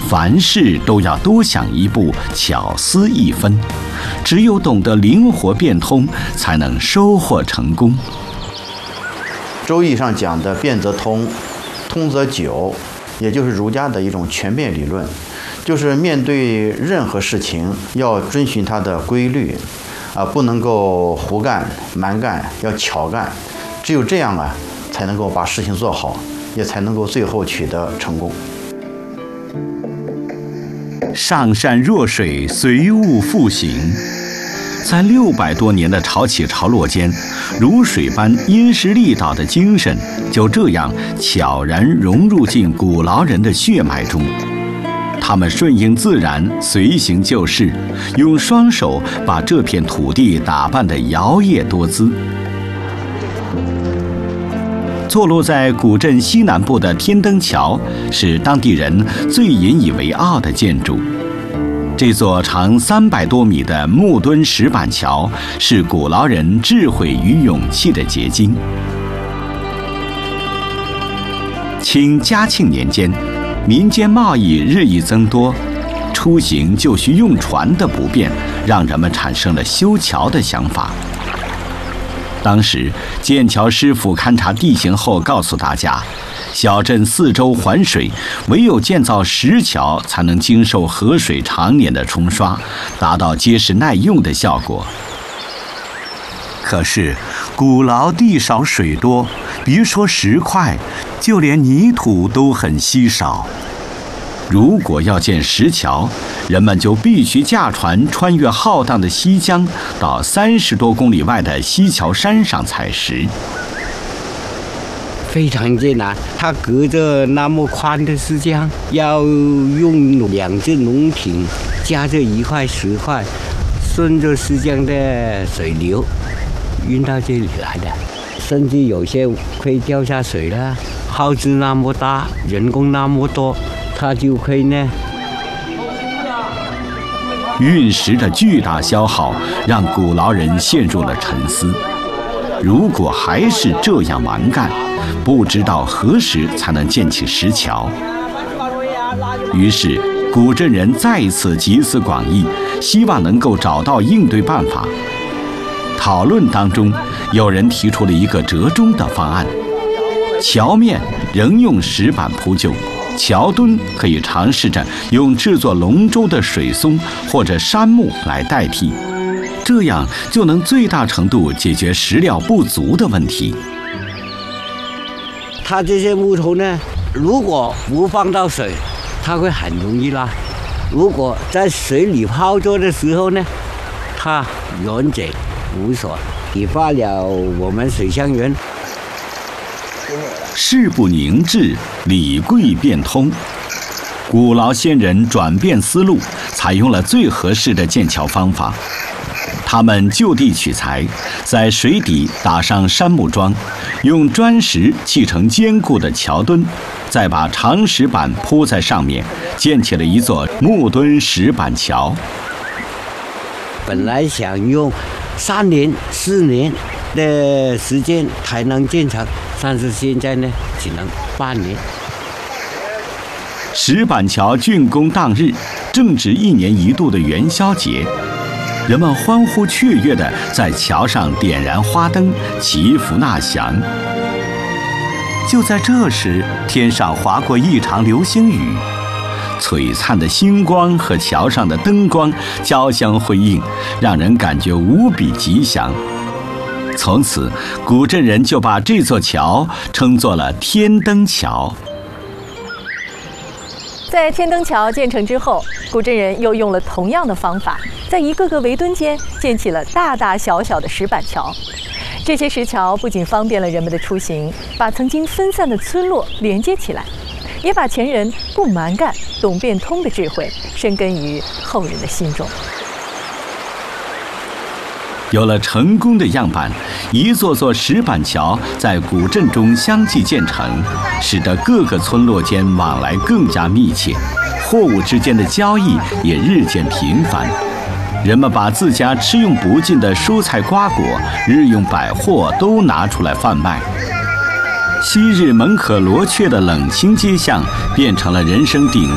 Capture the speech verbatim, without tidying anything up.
凡事都要多想一步，巧思一分。只有懂得灵活变通，才能收获成功。 周易上讲的变则通，通则久，也就是儒家的一种全变理论，就是面对任何事情要遵循它的规律，啊，不能够胡干蛮干，要巧干。只有这样啊，才能够把事情做好，也才能够最后取得成功。 上善若水，随物复行。在六百多年的潮起潮落间，如水般因势利导的精神，就这样悄然融入进古劳人的血脉中。他们顺应自然，随行就市，用双手把这片土地打扮得摇曳多姿。坐落在古镇西南部的天灯桥，是当地人最引以为傲的建筑。这座长三百多米的木墩石板桥，是古劳人智慧与勇气的结晶。清嘉庆年间，民间贸易日益增多，出行就需用船的不便，让人们产生了修桥的想法。当时建桥师傅勘察地形后告诉大家，小镇四周环水，唯有建造石桥才能经受河水常年的冲刷，达到结实耐用的效果。可是古劳地少水多，别说石块，就连泥土都很稀少。如果要建石桥，人们就必须驾船穿越浩荡的西江，到三十多公里外的西樵山上采石。 非常艰难，它隔着那么宽的石江，要用两只龙艇夹着一块石块，顺着石江的水流运到这里来的，甚至有些会掉下水了。耗资那么大，人工那么多，它就可以呢。 运石的巨大消耗让古劳人陷入了沉思。如果还是这样蛮干，不知道何时才能建起石桥。于是古镇人再一次集思广益，希望能够找到应对办法。讨论当中，有人提出了一个折中的方案：桥面仍用石板铺就，桥墩可以尝试着用制作龙舟的水松或者杉木来代替，这样就能最大程度解决石料不足的问题。 它这些木头呢，如果不放到水，它会很容易拉；如果在水里泡着的时候呢，它软解无所，引发了我们水乡人。 事不凝滞，理贵变通。古劳先人转变思路，采用了最合适的建桥方法。他们就地取材，在水底打上杉木桩，用砖石砌成坚固的桥墩，再把长石板铺在上面，建起了一座木墩石板桥。 本来想用三年、四年的时间才能建成，但是现在呢，只能半年。 石板桥竣工当日，正值一年一度的元宵节。人们欢呼雀跃地在桥上点燃花灯，祈福纳祥。就在这时，天上划过一场流星雨，璀璨的星光和桥上的灯光交相辉映，让人感觉无比吉祥。从此，古镇人就把这座桥称作了天灯桥。 在天灯桥建成之后，古镇人又用了同样的方法，在一个个围墩间建起了大大小小的石板桥。这些石桥不仅方便了人们的出行，把曾经分散的村落连接起来，也把前人不蛮干、懂变通的智慧深根于后人的心中。 有了成功的样板，一座座石板桥在古镇中相继建成，使得各个村落间往来更加密切，货物之间的交易也日渐频繁。人们把自家吃用不尽的蔬菜瓜果、日用百货都拿出来贩卖。昔日门可罗雀的冷清街巷，变成了人声鼎